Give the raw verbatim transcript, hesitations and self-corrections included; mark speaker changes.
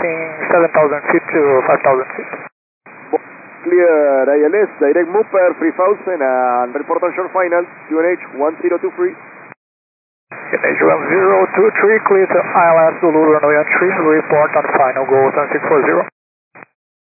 Speaker 1: passing seven thousand feet to five thousand feet.
Speaker 2: Clear I L S, direct move per three thousand and report on short final, Q N H one zero two three.
Speaker 1: Q N H one zero two three, clear to I L S, Zulu runway on three, report on final, go seven six four zero.